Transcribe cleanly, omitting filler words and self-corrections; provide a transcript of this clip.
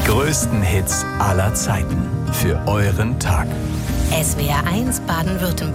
größten Hits aller Zeiten für euren Tag. SWR 1 Baden-Württemberg.